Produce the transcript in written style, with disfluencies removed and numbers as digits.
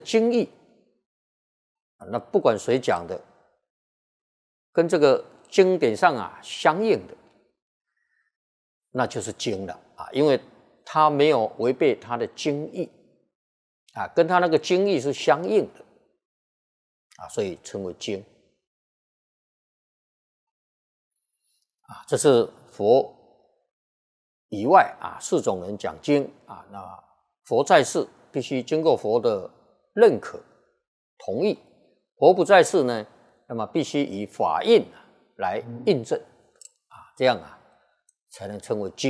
经义，那不管谁讲的，跟这个经典上相应的，那就是经了因为它没有违背它的经义跟它那个经义是相应的所以称为经这是佛以外四种人讲经那佛在世必须经过佛的认可同意，佛不在世呢，那么必须以法印来印证这样才能称为经。